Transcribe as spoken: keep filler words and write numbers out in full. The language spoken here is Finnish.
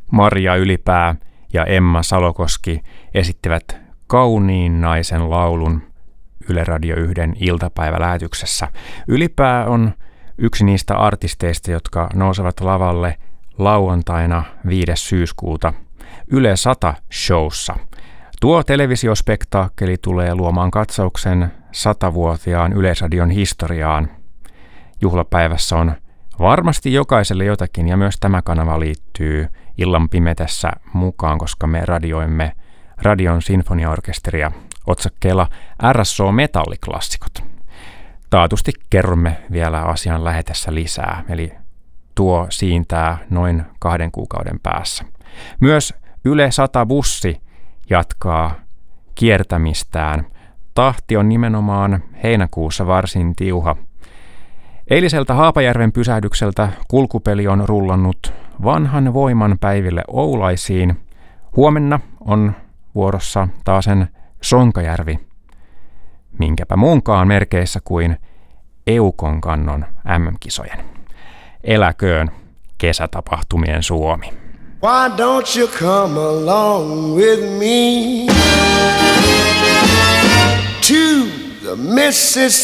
Maria Ylipää ja Emma Salokoski esittivät kauniin naisen laulun Yle Radio yhden iltapäivälähetyksessä. Ylipää on yksi niistä artisteista, jotka nousevat lavalle lauantaina viides syyskuuta Yle sata showssa. Tuo televisiospektaakkeli tulee luomaan katsauksen satavuotiaan Yleisradion historiaan. Juhlapäivässä on varmasti jokaiselle jotakin, ja myös tämä kanava liittyy illan pimetessä mukaan, koska me radioimme Radion sinfoniaorkesteria otsakkeella R S O-metalliklassikot. Taatusti kerromme vielä asian lähetessä lisää, eli tuo siintää noin kahden kuukauden päässä. Myös Yle sata bussi jatkaa kiertämistään. Tahti on nimenomaan heinäkuussa varsin tiuha. Eiliseltä Haapajärven pysähdykseltä kulkupeli on rullannut vanhan voiman päiville Oulaisiin. Huomenna on vuorossa taasen Sonkajärvi, minkäpä muunkaan merkeissä kuin Eukon kannon M M-kisojen. Eläköön kesätapahtumien Suomi. Why don't you come along with me to the Mississippi?